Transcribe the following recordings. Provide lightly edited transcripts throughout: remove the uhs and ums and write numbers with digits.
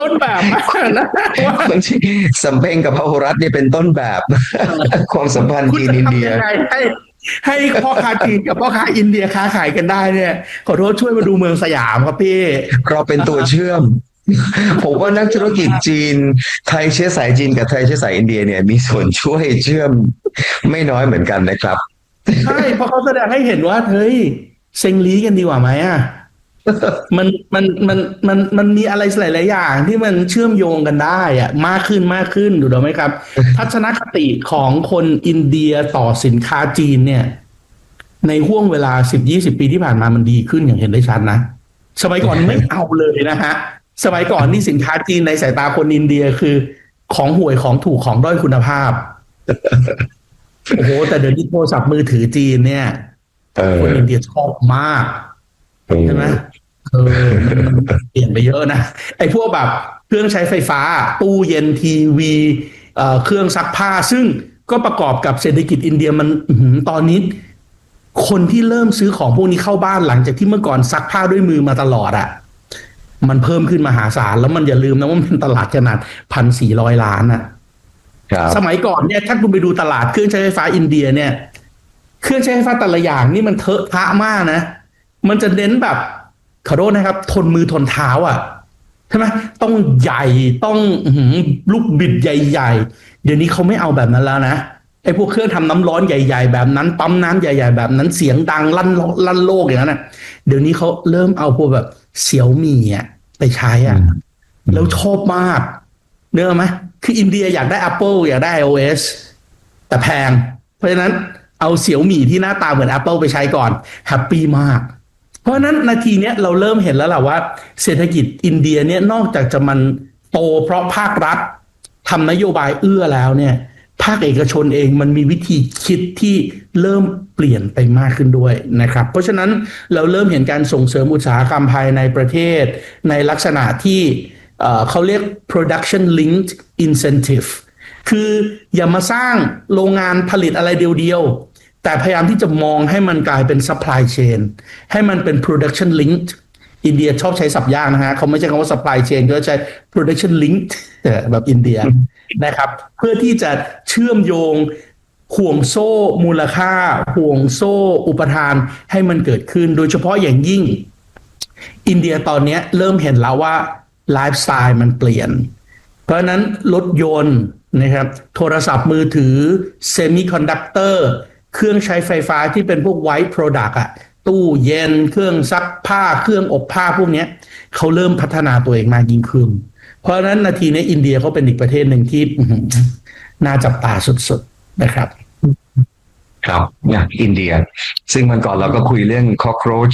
ต้นแบบมากนะว่าคนที่สำเพ็งกับพหุรัตน์เนี่ยเป็นต้นแบบความสัมพันธ์คุณจะจีนอินเดียทำยังไงให้พ่อค้าจีนกับพ่อค้าอินเดียค้าขายกันได้เนี่ยขอโทษช่วยมาดูเมืองสยามครับพี่เราเป็นตัวเชื่อมผมว่านักธุรกิจจีนไทยเชื้อสายจีนกับไทยเชื้อสายอินเดียเนี่ยมีส่วนช่วยเชื่อมไม่น้อยเหมือนกันนะครับใช่เพราะเขาแสดงให้เห็นว่าเฮ้ยเซ็งลี้กันดีกว่าไหมอ่ะมันมันมีอะไรหลายๆอย่างที่มันเชื่อมโยงกันได้อ่ะมากขึ้นดูได้ไหมครับทัศนคติของคนอินเดียต่อสินค้าจีนเนี่ยในห่วงเวลา10-20 ปีที่ผ่านมามันดีขึ้นอย่างเห็นได้ชัดนะสมัยก่อนไม่เอาเลยนะฮะสมัยก่อนนี่สินค้าจีนในสายตาคนอินเดียคือของห่วยของถูกของด้อยคุณภาพ โอ้โหแต่เดี๋ยวนี้โทรศัพท์มือถือจีนเนี่ยเอคนอินเดียอชอบมากอืใช่ไหมมมันเปลี่ยนไปเยอะนะไอ้พวกแบบเครื่องใช้ไฟฟ้าตู้เย็นทีวีเครื่องซักผ้าซึ่งก็ประกอบกับเศรษฐกิจอินเดียมันตอนนี้คนที่เริ่มซื้อของพวกนี้เข้าบ้านหลังจากที่เมื่อก่อนซักผ้าด้วยมือมาตลอดอะมันเพิ่มขึ้นมหาศาลแล้วมันอย่าลืมนะว่ามันเป็นตลาดขนาด1,400 ล้านอะครับสมัยก่อนเนี่ยถ้าคุณไปดูตลาดเครื่องใช้ไฟฟ้าอินเดียเนี่ยเครื่องใช้ไฟฟ้าแต่ละอย่างนี่มันเทอะทะมากนะมันจะเน้นแบบขอโทษนะครับทนมือทนเท้าอ่ะใช่ไหมต้องใหญ่ต้องลูกบิดใหญ่ๆเดี๋ยวนี้เขาไม่เอาแบบนั้นแล้วนะไอ้พวกเครื่องทำน้ำร้อนใหญ่ๆแบบนั้นปั๊มน้ำใหญ่ๆแบบนั้นเสียงดังลั่นโลกอย่างนั้นนะเดี๋ยวนี้เขาเริ่มเอาพวกแบบเสี่ยวมี่อ่ะไปใช้อ่ะอืมอืแล้วมชอบมาก เนื้อไหมคืออินเดียอยากได้ Apple อยากได้ iOS แต่แพงเพราะฉะนั้นเอาเสี่ยวหมี่ที่หน้าตาเหมือน Apple ไปใช้ก่อนแฮปปี้มากเพราะฉะนั้นนาทีเนี้ยเราเริ่มเห็นแล้วแหละว่าเศรษฐกิจอินเดียเนี่ยนอกจากจะมันโตเพราะภาครัฐทำนโยบายเอื้อแล้วเนี่ยภาคเอกชนเองมันมีวิธีคิดที่เริ่มเปลี่ยนไปมากขึ้นด้วยนะครับเพราะฉะนั้นเราเริ่มเห็นการส่งเสริมอุตสาหกรรมภายในประเทศในลักษณะที่เขาเรียก production linked incentive คืออย่ามาสร้างโรงงานผลิตอะไรเดียวๆแต่พยายามที่จะมองให้มันกลายเป็น supply chain ให้มันเป็น production linked อินเดียชอบใช้ศัพท์ยากนะฮะเขาไม่ใช่คำว่า supply chain ก็ใช้ production linked แบบอินเดียนะครับเพื่อที่จะเชื่อมโยงห่วงโซ่มูลค่าห่วงโซ่อุปทานให้มันเกิดขึ้นโดยเฉพาะอย่างยิ่งอินเดียตอนนี้เริ่มเห็นแล้วว่าไลฟ์สไตล์มันเปลี่ยนเพราะนั้นรถยนต์นะครับโทรศัพท์มือถือเซมิคอนดักเตอร์เครื่องใช้ไฟฟ้าที่เป็นพวกไวท์โปรดักต์อะตู้เย็นเครื่องซักผ้าเครื่องอบผ้าพวกนี้เขาเริ่มพัฒนาตัวเองมากยิ่งขึ้นเพราะฉะนั้นนาทีนี้อินเดียเขาเป็นอีกประเทศหนึ่งที่น่าจับตาสุดๆนะครับครับเนี่ยอินเดียซึ่งมันก่อนเราก็คุยเรื่อง cockroach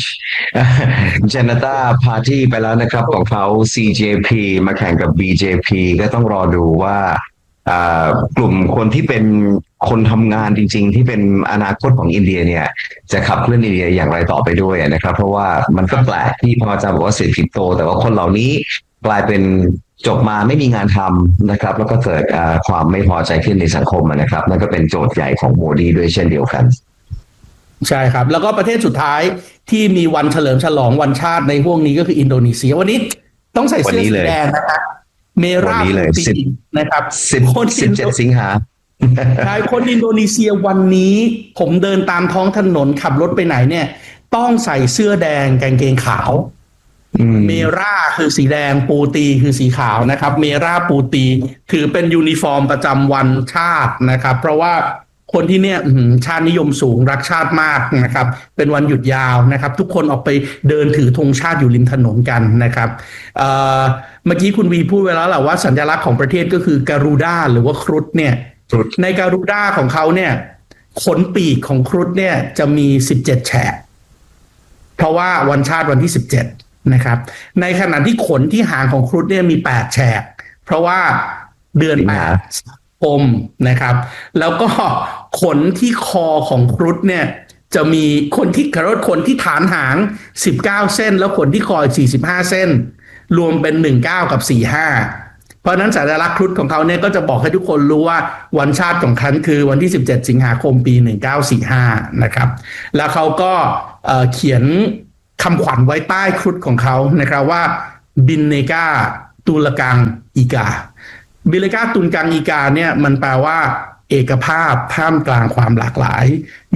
Janata Party ไปแล้วนะครับของเขา CJP มาแข่งกับ BJP ก็ต้องรอดูว่าอ่ากลุ่มคนที่เป็นคนทำงานจริงๆที่เป็นอนาคตของอินเดียเนี่ยจะขับเคลื่อนอินเดียอย่างไรต่อไปด้วยนะครับเพราะว่ามันก็แปลกที่พออาจารย์บอกว่าเศรษฐกิจโตแต่ว่าคนเหล่านี้กลายเป็นจบมาไม่มีงานทำนะครับแล้วก็เกิดความไม่พอใจขึ้นในสังคมนะครับนั่นก็เป็นโจทย์ใหญ่ของโมดีด้วยเช่นเดียวกันใช่ครับแล้วก็ประเทศสุดท้ายที่มีวันเฉลิมฉลองวันชาติในห่วงนี้ก็คืออินโดนีเซียวันนี้ต้องใส่เสื้อสีแดงนะครับเมราวันนี้เลยปูตีนะครับสิบคนอินโด 17 สิงหาใช่คนอินโดนีเซียวันนี้ผมเดินตามท้องถนนขับรถไปไหนเนี่ยต้องใส่เสื้อแดงกางเกงขาวอืมเมราคือสีแดงปูตีคือสีขาวนะครับเมราปูตีถือเป็นยูนิฟอร์มประจำวันชาตินะครับเพราะว่าคนที่เนี่ยชาตินิยมสูงรักชาติมากนะครับเป็นวันหยุดยาวนะครับทุกคนออกไปเดินถือธงชาติอยู่ริมถนนกันนะครับเมื่อกี้คุณวีพูดไว้แล้วแหละว่าสัญลักษณ์ของประเทศก็คือการูด้าหรือว่าครุฑเนี่ยในการูด้าของเขาเนี่ยขนปีกของครุฑเนี่ยจะมี17 แฉกเพราะว่าวันชาติวันที่17นะครับในขณะที่ขนที่หางของครุฑเนี่ยมี8 แฉกเพราะว่าเดือน8คมนะครับแล้วก็ขนที่คอของครุฑเนี่ยจะมีคนที่ฐานหาง19 เส้นแล้วขนที่คอ45 เส้นรวมเป็น19กับ45เพราะนั้นสัญลักษณ์ครุฑของเขาเนี่ยก็จะบอกให้ทุกคนรู้ว่าวันชาติของเขาคือวันที่17 สิงหาคมปี1945นะครับแล้วเขาก็เขียนคำขวัญไว้ใต้ครุฑของเขานะครับว่าบินเนกาตุลกังอีกาบิเลกาตุลกังอีกาเนี่ยมันแปลว่าเอกภาพท่ามกลางความหลากหลาย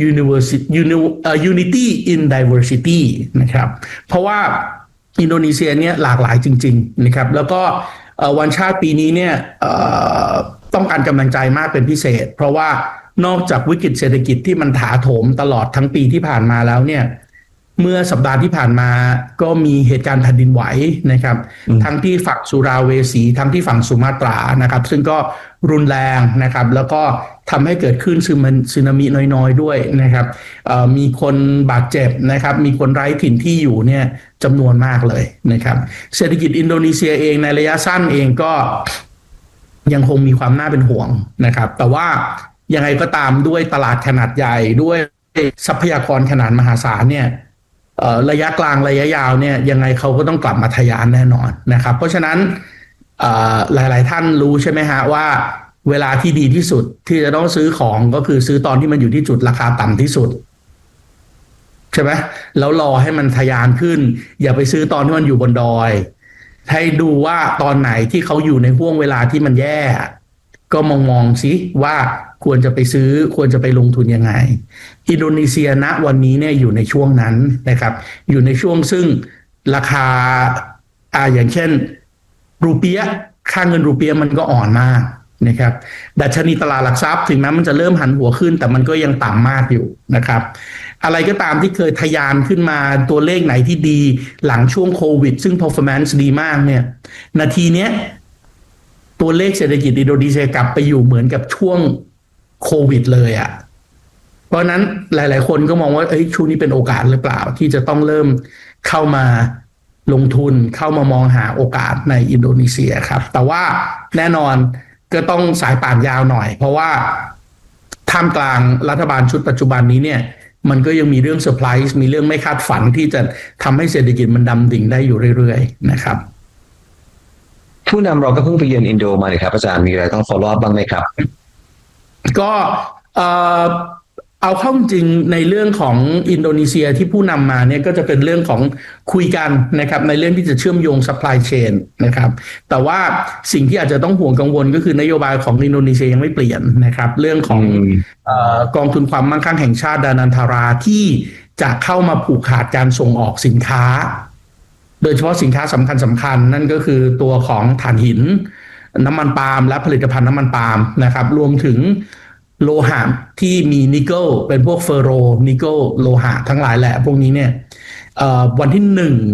unity in diversity นะครับเพราะว่าอินโดนีเซียเนี่ยหลากหลายจริงๆนะครับแล้วก็วันชาติปีนี้เนี่ยต้องการกำลังใจมากเป็นพิเศษเพราะว่านอกจากวิกฤตเศรษฐกิจที่มันถาโถมตลอดทั้งปีที่ผ่านมาแล้วเนี่ยเมื่อสัปดาห์ที่ผ่านมาก็มีเหตุการณ์แผ่นดินไหวนะครับทั้งที่ฝั่งสุราเวสีทั้งที่ฝั่งสุมาตรานะครับซึ่งก็รุนแรงนะครับแล้วก็ทำให้เกิดขึ้นสึนามิน้อยๆด้วยนะครับมีคนบาดเจ็บนะครับมีคนไร้ถิ่นที่อยู่เนี่ยจำนวนมากเลยนะครับเศรษฐกิจอินโดนีเซียเองในระยะสั้นเองก็ยังคงมีความน่าเป็นห่วงนะครับแต่ว่ายังไงก็ตามด้วยตลาดขนาดใหญ่ด้วยทรัพยากรขนาดมหาศาลเนี่ยระยะกลางระยะยาวเนี่ยยังไงเขาก็ต้องกลับมาทะยานแน่นอนนะครับเพราะฉะนั้นหลายๆท่านรู้ใช่ไหมฮะว่าเวลาที่ดีที่สุดที่จะต้องซื้อของก็คือซื้อตอนที่มันอยู่ที่จุดราคาต่ำที่สุดใช่ไหมแล้วรอให้มันทะยานขึ้นอย่าไปซื้อตอนที่มันอยู่บนดอยให้ดูว่าตอนไหนที่เขาอยู่ในห่วงเวลาที่มันแย่ก็มองสิว่าควรจะไปซื้อควรจะไปลงทุนยังไงอินโดนีเซียณวันนี้เนี่ยอยู่ในช่วงนั้นนะครับอยู่ในช่วงซึ่งราคาอย่างเช่นรูเปียห์ค่าเงินรูเปียห์มันก็อ่อนมากนะครับดัชนีตลาดหลักทรัพย์ถึงแม้มันจะเริ่มหันหัวขึ้นแต่มันก็ยังต่ำมากอยู่นะครับอะไรก็ตามที่เคยทะยานขึ้นมาตัวเลขไหนที่ดีหลังช่วงโควิดซึ่ง performance ดีมากเนี่ยนาทีเนี้ยตัวเลขเศรษฐกิจอินโดนีเซียกลับไปอยู่เหมือนกับช่วงโควิดเลยอ่ะเพราะนั้นหลายๆคนก็มองว่าช่วงนี้เป็นโอกาสหรือเปล่าที่จะต้องเริ่มเข้ามาลงทุนเข้ามามองหาโอกาสในอินโดนีเซียครับแต่ว่าแน่นอนก็ต้องสายป่านยาวหน่อยเพราะว่าท่ามกลางรัฐบาลชุดปัจจุบันนี้เนี่ยมันก็ยังมีเรื่องเซอร์ไพรส์มีเรื่องไม่คาดฝันที่จะทำให้เศรษฐกิจมันดำดิ่งได้อยู่เรื่อยๆนะครับผู้นำเราก็เพิ่งไปเยือนอินโดมาเลยครับอาจารย์มีอะไรต้อง follow up บ้างไหมครับก็เอาเข้าจริงในเรื่องของอินโดนีเซียที่ผู้นำมาเนี่ยก็จะเป็นเรื่องของคุยกันนะครับในเรื่องที่จะเชื่อมโยง supply chain นะครับแต่ว่าสิ่งที่อาจจะต้องห่วงกังวลก็คือนโยบายของอินโดนีเซียยังไม่เปลี่ยนนะครับเรื่องของกองทุนความมั่งคั่งแห่งชาติดานันทาราที่จะเข้ามาผูกขาดการส่งออกสินค้าโดยเฉพาะสินค้าสำคัญนั่นก็คือตัวของถ่านหินน้ำมันปาล์มและผลิตภัณฑ์น้ำมันปาล์มนะครับรวมถึงโลหะที่มีนิกเกิลเป็นพวกเฟอร์โรนิกเกิลโลหะทั้งหลายแหละพวกนี้เนี่ยวันที่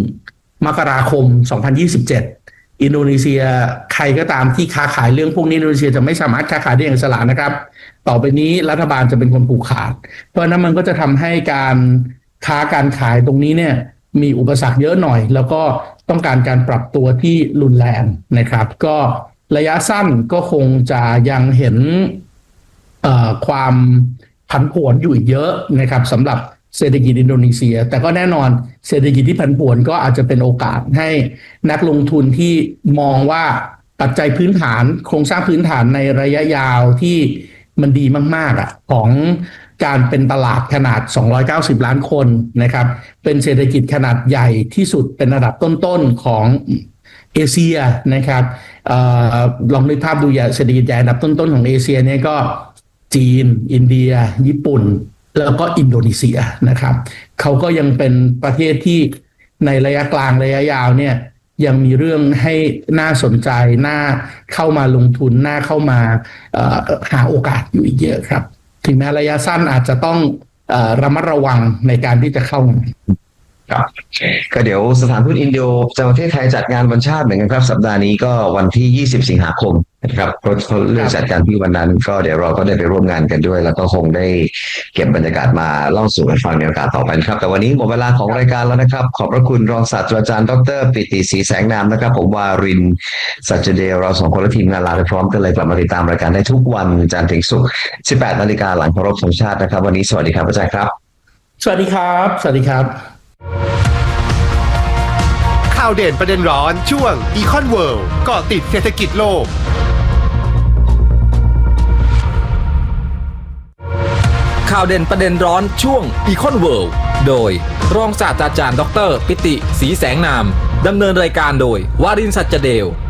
1 มกราคม 2027อินโดนีเซียใครก็ตามที่ค้าขายเรื่องพวกนี้อินโดนีเซียจะไม่สามารถค้าขายได้อย่างอิสระนะครับต่อไปนี้รัฐบาลจะเป็นคนผูกขาดเพราะนั้นมันก็จะทำให้การค้าการขายตรงนี้เนี่ยมีอุปสรรคเยอะหน่อยแล้วก็ต้องการการปรับตัวที่รุนแรงนะครับก็ระยะสั้นก็คงจะยังเห็นความผันผวนอยู่อีกเยอะนะครับสำหรับเศรษฐกิจอินโดนีเซียแต่ก็แน่นอนเศรษฐกิจที่ผันผวนก็อาจจะเป็นโอกาสให้นักลงทุนที่มองว่าปัจจัยพื้นฐานโครงสร้างพื้นฐานในระยะยาวที่มันดีมากๆของการเป็นตลาดขนาด290ล้านคนนะครับเป็นเศรษฐกิจขนาดใหญ่ที่สุดเป็นระดับต้นๆของเอเชียนะครับลองนึกภาพดูเศรษฐกิจใหญ่อันดับต้นๆของเอเชียเนี่ยก็จีนอินเดียญี่ปุ่นแล้วก็อินโดนีเซียนะครับเขาก็ยังเป็นประเทศที่ในระยะกลางระยะยาวเนี่ยยังมีเรื่องให้น่าสนใจน่าเข้ามาลงทุนน่าเข้ามาหาโอกาสอยู่อีกเยอะครับถึงแม้ระยะสั้นอาจจะต้องระมัดระวังในการที่จะเข้าครับก็เดี๋ยวสถานทูตอินโดประเทศไทยจัดงานวันชาติเหมือนกันครับสัปดาห์นี้ก็วันที่20 สิงหาคมนะครับเขาเลือกจัดการที่วันนั้นก็เดี๋ยวเราก็ได้ไปร่วมงานกันด้วยแล้วก็คงได้เก็บบรรยากาศมาเล่าสู่กันฟังในโอกาสต่อไปครับแต่วันนี้หมดเวลาของรายการแล้วนะครับขอบพระคุณรองศาสตราจารย์ดร.ปิติศรีแสงนามนะครับผมวารินทร์สัจเดลเรา2คนและทีมงานลาไปพร้อมกันเลยกลับมาติดตามรายการได้ทุกวันจันทร์ถึงศุกร์ 18 นาฬิกาหลังเคารพธงชาตินะครับวันนี้สวัสดีครับอาจารย์ครับสวัสดีครับสวัสดีครับข่าวเด่นประเด็นร้อนช่วง Econ World เกาะติดเศรษฐกิจโลกข่าวเด่นประเด็นร้อนช่วง Econ World โดยรองศาสตราจารย์ดร.ปิติศรีแสงนามดำเนินรายการโดยวารินทร์ สัจเดล